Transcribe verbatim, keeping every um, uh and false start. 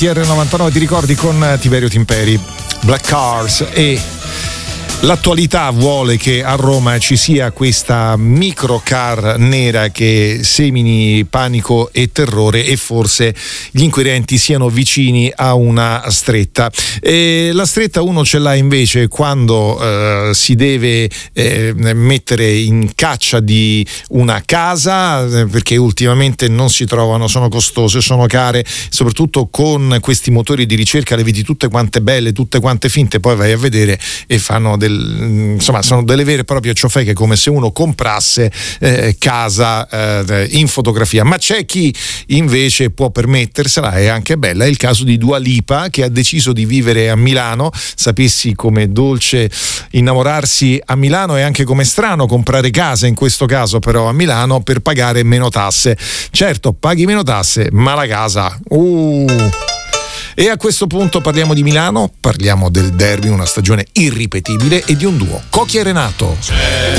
T R novantanove ti ricordi con Tiberio Timperi, Black Cars, e l'attualità vuole che a Roma ci sia questa microcar nera che semini panico e terrore e forse gli inquirenti siano vicini a una stretta. E la stretta uno ce l'ha invece quando eh, si deve eh, mettere in caccia di una casa, eh, perché ultimamente non si trovano, sono costose, sono care, soprattutto con questi motori di ricerca le vedi tutte quante belle, tutte quante finte, poi vai a vedere e fanno del insomma sono delle vere e proprie ciofeche, come se uno comprasse eh, casa eh, in fotografia. Ma c'è chi invece può permettersela, è anche bella, è il caso di Dua Lipa, che ha deciso di vivere a Milano. Sapessi come dolce innamorarsi a Milano e anche come strano comprare casa, in questo caso però a Milano, per pagare meno tasse. Certo, paghi meno tasse, ma la casa uh E a questo punto parliamo di Milano, parliamo del derby, una stagione irripetibile, e di un duo, Cocchi e Renato. C'è